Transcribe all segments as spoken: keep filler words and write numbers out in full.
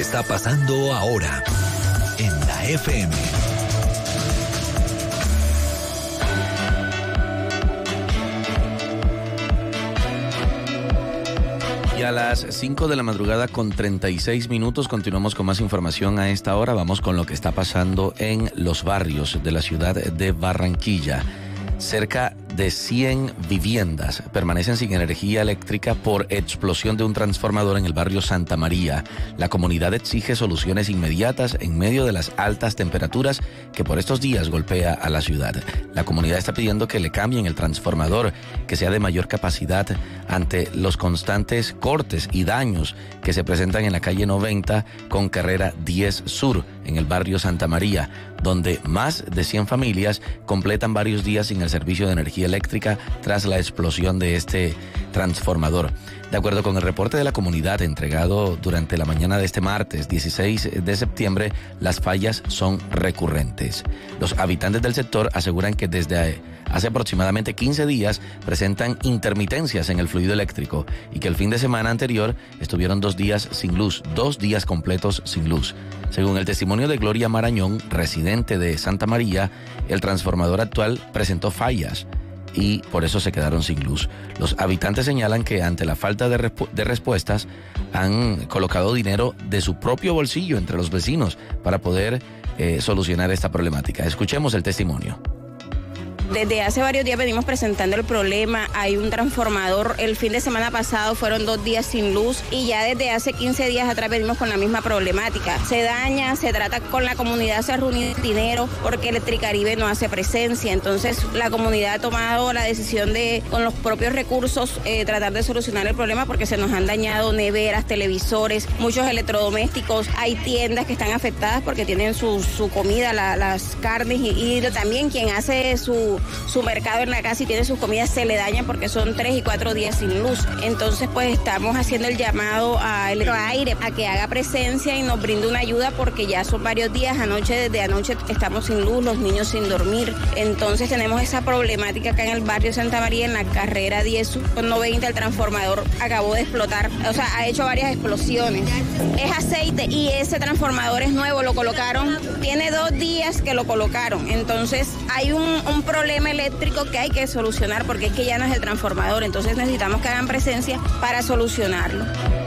está pasando ahora en la F M. Y a las cinco de la madrugada con treinta y seis minutos continuamos con más información a esta hora. Vamos con lo que está pasando en los barrios de la ciudad de Barranquilla. Cerca de cien viviendas permanecen sin energía eléctrica por explosión de un transformador en el barrio Santa María. La comunidad exige soluciones inmediatas en medio de las altas temperaturas que por estos días golpea a la ciudad. La comunidad está pidiendo que le cambien el transformador, que sea de mayor capacidad ante los constantes cortes y daños que se presentan en la calle noventa con carrera diez Sur, en el barrio Santa María, donde más de cien familias completan varios días sin el servicio de energía eléctrica tras la explosión de este transformador. De acuerdo con el reporte de la comunidad entregado durante la mañana de este martes dieciséis de septiembre, las fallas son recurrentes. Los habitantes del sector aseguran que desde hace aproximadamente quince días presentan intermitencias en el fluido eléctrico y que el fin de semana anterior estuvieron dos días sin luz, dos días completos sin luz. Según el testimonio de Gloria Marañón, residente de Santa María, el transformador actual presentó fallas y por eso se quedaron sin luz. Los habitantes señalan que ante la falta de, respu- de respuestas han colocado dinero de su propio bolsillo entre los vecinos para poder eh, solucionar esta problemática. Escuchemos el testimonio. Desde hace varios días venimos presentando el problema. Hay un transformador, el fin de semana pasado fueron dos días sin luz y ya desde hace quince días atrás venimos con la misma problemática. Se daña, se trata con la comunidad, se ha reunido dinero porque Electricaribe no hace presencia. Entonces la comunidad ha tomado la decisión de, con los propios recursos, eh, tratar de solucionar el problema porque se nos han dañado neveras, televisores, muchos electrodomésticos. Hay tiendas que están afectadas porque tienen su, su comida, la, las carnes y, y también quien hace su su mercado en la casa y tiene sus comidas se le dañan porque son tres y cuatro días sin luz. Entonces pues estamos haciendo el llamado a Electroaire a que haga presencia y nos brinde una ayuda porque ya son varios días, anoche desde anoche estamos sin luz, los niños sin dormir. Entonces tenemos esa problemática acá en el barrio Santa María, en la carrera diez con noventa, el transformador acabó de explotar, o sea, ha hecho varias explosiones. Es aceite y ese transformador es nuevo, lo colocaron, tiene dos días que lo colocaron. Entonces hay un, un problema eléctrico que hay que solucionar porque es que ya no es el transformador, entonces necesitamos que hagan presencia para solucionarlo.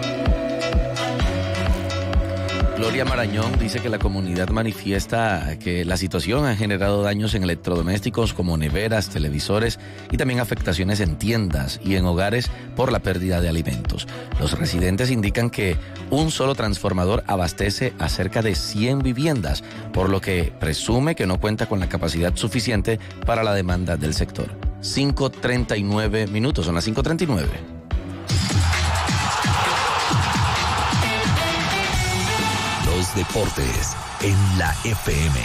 Gloria Marañón dice que la comunidad manifiesta que la situación ha generado daños en electrodomésticos como neveras, televisores y también afectaciones en tiendas y en hogares por la pérdida de alimentos. Los residentes indican que un solo transformador abastece a cerca de cien viviendas, por lo que presume que no cuenta con la capacidad suficiente para la demanda del sector. cinco treinta y nueve minutos, son las cinco treinta y nueve. Los deportes en la F M.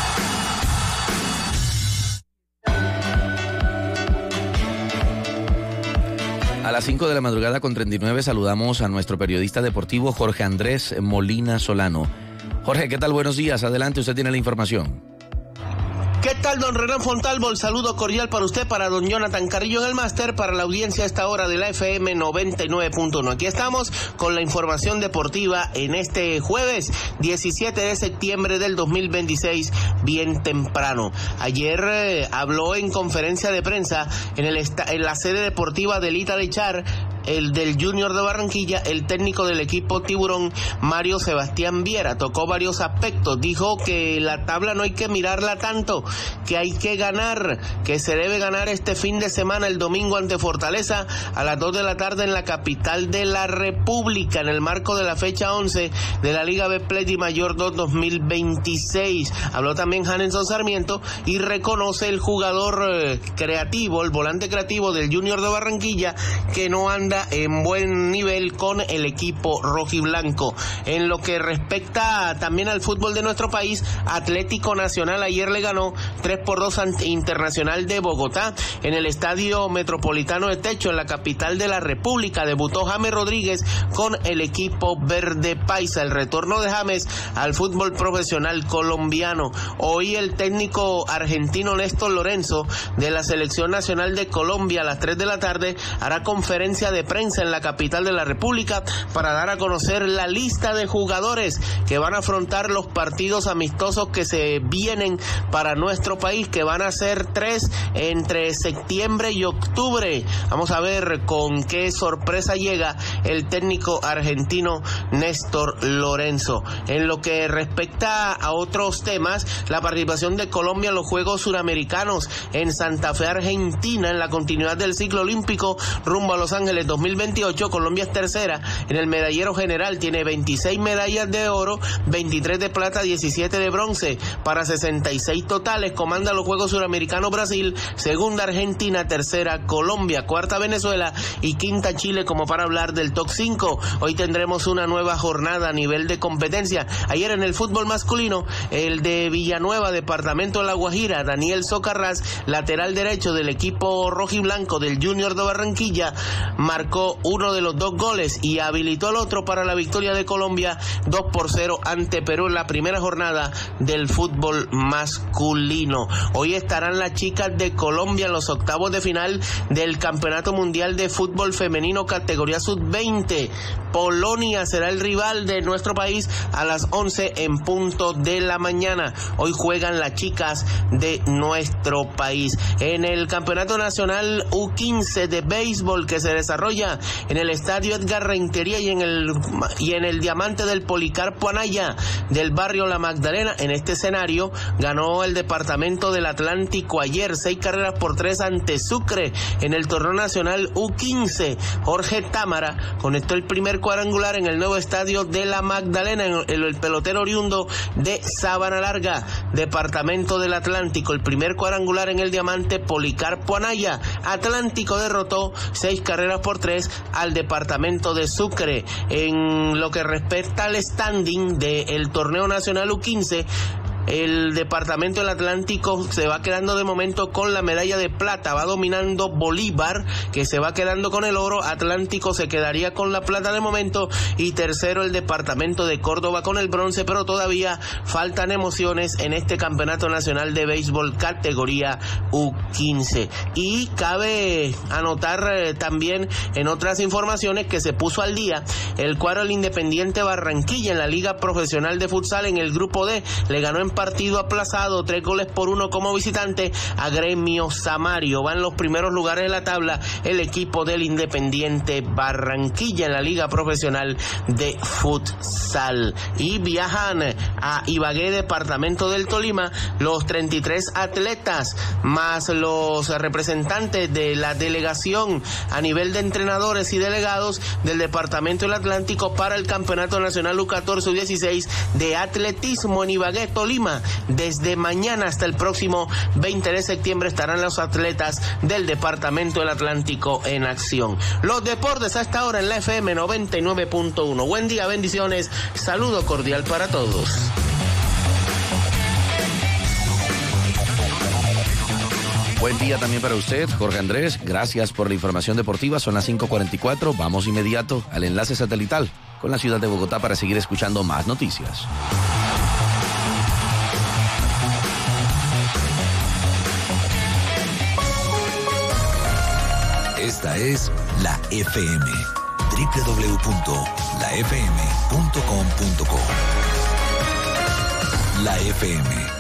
A las cinco de la madrugada con treinta y nueve saludamos a nuestro periodista deportivo Jorge Andrés Molina Solano. Jorge, ¿qué tal? Buenos días. Adelante, usted tiene la información. ¿Qué tal, don Renan Fontalvo? El saludo cordial para usted, para don Jonathan Carrillo en el máster, para la audiencia a esta hora de la F M noventa y nueve punto uno. Aquí estamos con la información deportiva en este jueves diecisiete de septiembre del dos mil veintiséis, bien temprano. Ayer eh, habló en conferencia de prensa en, el esta- en la sede deportiva del Ita de Char, el del Junior de Barranquilla, el técnico del equipo Tiburón, Mario Sebastián Viera. Tocó varios aspectos, dijo que la tabla no hay que mirarla tanto, que hay que ganar, que se debe ganar este fin de semana, el domingo ante Fortaleza, a las dos de la tarde en la capital de la República, en el marco de la fecha once de la Liga Betplay Di Mayor dos dos mil veintiséis. Habló también Hanenson Sarmiento y reconoce el jugador eh, creativo, el volante creativo del Junior de Barranquilla, que no anda en buen nivel con el equipo rojiblanco. En lo que respecta también al fútbol de nuestro país, Atlético Nacional ayer le ganó tres por dos ante Internacional de Bogotá en el Estadio Metropolitano de Techo, en la capital de la República. Debutó James Rodríguez con el equipo verde paisa, el retorno de James al fútbol profesional colombiano. Hoy el técnico argentino Néstor Lorenzo de la Selección Nacional de Colombia a las tres de la tarde hará conferencia de de prensa en la capital de la República para dar a conocer la lista de jugadores que van a afrontar los partidos amistosos que se vienen para nuestro país, que van a ser tres entre septiembre y octubre. Vamos a ver con qué sorpresa llega el técnico argentino Néstor Lorenzo. En lo que respecta a otros temas, la participación de Colombia en los Juegos Suramericanos en Santa Fe, Argentina, en la continuidad del ciclo olímpico rumbo a Los Ángeles dos mil veintiocho. Colombia es tercera en el medallero general, tiene veintiséis medallas de oro, veintitrés de plata, diecisiete de bronce, para sesenta y seis totales. Comanda los Juegos Suramericanos Brasil, segunda Argentina, tercera Colombia, cuarta Venezuela y quinta Chile, como para hablar del top cinco. Hoy tendremos una nueva jornada a nivel de competencia. Ayer en el fútbol masculino, el de Villanueva, departamento de La Guajira, Daniel Socarrás, lateral derecho del equipo rojiblanco del Junior de Barranquilla, marcó uno de los dos goles y habilitó el otro para la victoria de Colombia dos por cero ante Perú en la primera jornada del fútbol masculino. Hoy estarán las chicas de Colombia en los octavos de final del Campeonato Mundial de Fútbol Femenino categoría sub veinte. Polonia será el rival de nuestro país a las once en punto de la mañana. Hoy juegan las chicas de nuestro país. En el Campeonato Nacional U quince de béisbol que se desarrolla en el Estadio Edgar Rentería y en el y en el Diamante del Policarpo Anaya del barrio La Magdalena, en este escenario ganó el departamento del Atlántico ayer seis carreras por tres ante Sucre en el torneo nacional U quince. Jorge Támara conectó el primer cuadrangular en el nuevo estadio de La Magdalena, en el, el pelotero oriundo de Sabana Larga, departamento del Atlántico, el primer cuadrangular en el Diamante Policarpo Anaya. Atlántico derrotó seis carreras por tres al departamento de Sucre. En lo que respecta al standing del torneo nacional U quince, el departamento del Atlántico se va quedando de momento con la medalla de plata, va dominando Bolívar, que se va quedando con el oro. Atlántico se quedaría con la plata de momento y tercero el departamento de Córdoba con el bronce, pero todavía faltan emociones en este campeonato nacional de béisbol categoría U quince. Y cabe anotar eh, también en otras informaciones que se puso al día el cuadro del Independiente Barranquilla en la Liga Profesional de Futsal en el grupo D, le ganó en partido aplazado, tres goles por uno como visitante a Gremio Samario. Van los primeros lugares de la tabla el equipo del Independiente Barranquilla en la Liga Profesional de Futsal. Y viajan a Ibagué, departamento del Tolima, los treinta y tres atletas más los representantes de la delegación a nivel de entrenadores y delegados del departamento del Atlántico para el Campeonato Nacional U catorce U dieciséis de atletismo en Ibagué, Tolima. Desde mañana hasta el próximo veinte de septiembre estarán los atletas del departamento del Atlántico en acción. Los deportes a esta hora en la F M noventa y nueve punto uno. Buen día, bendiciones, saludo cordial para todos. Buen día también para usted, Jorge Andrés. Gracias por la información deportiva. Son las cinco cuarenta y cuatro. Vamos inmediato al enlace satelital con la ciudad de Bogotá para seguir escuchando más noticias. Esta es la F M, doble u doble u doble u punto la f m punto com punto co. La F M.